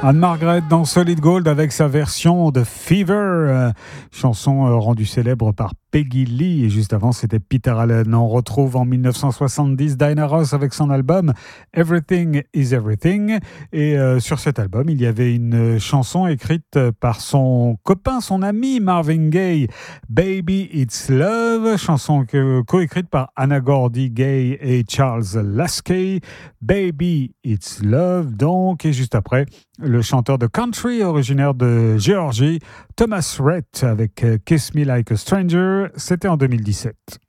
Anne-Margaret dans Solid Gold avec sa version de Fever, chanson rendue célèbre par Peggy Lee. Et juste avant, c'était Peter Allen. On retrouve en 1970 Diana Ross avec son album Everything is Everything. Et sur cet album, il y avait une chanson écrite par son copain, son ami Marvin Gaye, Baby It's Love, chanson coécrite par Anna Gordy Gaye et Charles Lasky. Baby It's Love, donc. Et juste après, le chanteur de country originaire de Géorgie, Thomas Rhett avec Kiss Me Like a Stranger, c'était en 2017.